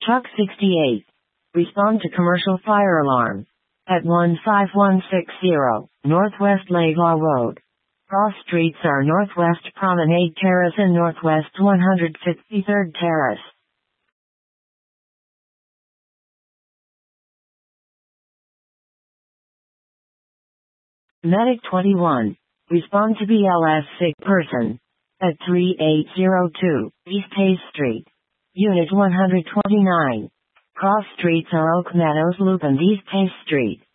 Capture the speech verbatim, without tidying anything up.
Truck sixty-eight. Respond to commercial fire alarm. At one five one six zero, Northwest Laidlaw Road. Cross streets are Northwest Promenade Terrace and Northwest one hundred fifty-third Terrace. Medic twenty-one. Respond to B L S sick person. At thirty-eight oh two, East Hayes Street. Unit one hundred twenty-nine. Cross streets are Oak Meadows Loop and East Hayes Street.